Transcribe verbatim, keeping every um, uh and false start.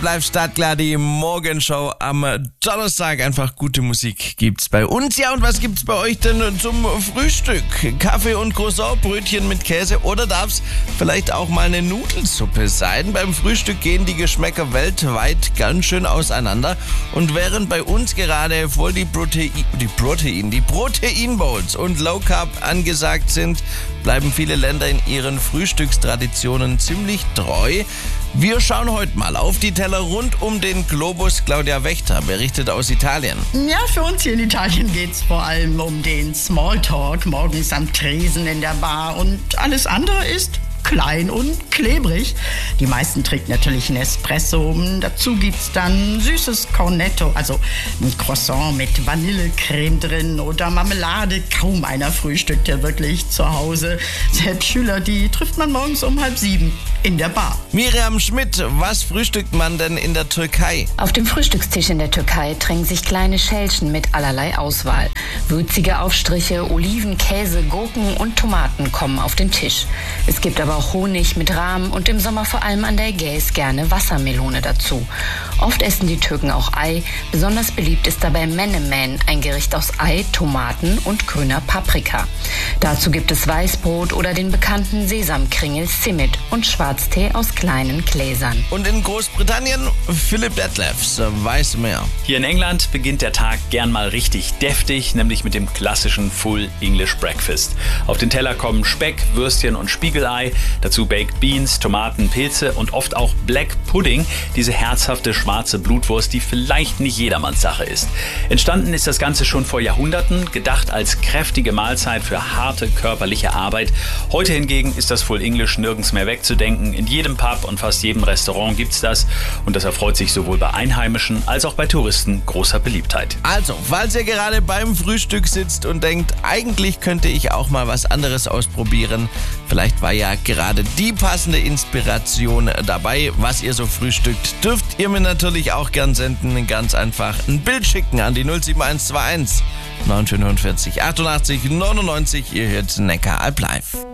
Bleib startklar, die Morgenshow am Donnerstag. Einfach gute Musik gibt's bei uns. Ja, und was gibt's bei euch denn zum Frühstück? Kaffee und Croissant, Brötchen mit Käse oder darf's vielleicht auch mal eine Nudelsuppe sein? Beim Frühstück gehen die Geschmäcker weltweit ganz schön auseinander. Und während bei uns gerade voll die Protein, die Protein, die Protein-Bowls und Low Carb angesagt sind, bleiben viele Länder in ihren Frühstückstraditionen ziemlich treu. Wir schauen heute mal auf die Teller rund um den Globus. Claudia Wächter berichtet aus Italien. Ja, für uns hier in Italien geht's vor allem um den Smalltalk morgens am Tresen in der Bar und alles andere ist klein und klebrig. Die meisten trinken natürlich einen Espresso. Dazu gibt's dann süßes Cornetto, also ein Croissant mit Vanillecreme drin oder Marmelade. Kaum einer frühstückt ja wirklich zu Hause. Selbst Schüler, die trifft man morgens um halb sieben in der Bar. Miriam Schmidt, was frühstückt man denn in der Türkei? Auf dem Frühstückstisch in der Türkei drängen sich kleine Schälchen mit allerlei Auswahl. Würzige Aufstriche, Oliven, Käse, Gurken und Tomaten kommen auf den Tisch. Es gibt aber auch Honig mit Rahm und im Sommer vor allem an der Ägäis gerne Wassermelone dazu. Oft essen die Türken auch Ei. Besonders beliebt ist dabei Menemen, ein Gericht aus Ei, Tomaten und grüner Paprika. Dazu gibt es Weißbrot oder den bekannten Sesamkringel Simit und Schwarztee aus kleinen Gläsern. Und in Großbritannien Philipp Detlefs weiß mehr. Hier in England beginnt der Tag gern mal richtig deftig, nämlich mit dem klassischen Full English Breakfast. Auf den Teller kommen Speck, Würstchen und Spiegelei, dazu Baked Beans, Tomaten, Pilze und oft auch Black Pudding, diese herzhafte schwarze Blutwurst, die vielleicht nicht jedermanns Sache ist. Entstanden ist das Ganze schon vor Jahrhunderten, gedacht als kräftige Mahlzeit für harte körperliche Arbeit. Heute hingegen ist das Full English nirgends mehr wegzudenken. In jedem Pub und fast jedem Restaurant gibt's das und das erfreut sich sowohl bei Einheimischen als auch bei Touristen großer Beliebtheit. Also, falls ihr gerade beim Frühstück sitzt und denkt, eigentlich könnte ich auch mal was anderes ausprobieren, vielleicht war ja gerade die passende Inspiration dabei, was ihr so frühstückt, dürft ihr mir natürlich auch gern senden. Ganz einfach ein Bild schicken an die null sieben eins zwei eins neun neun vier achtundachtzig neunundneunzig. Ihr hört Neckar Alp live.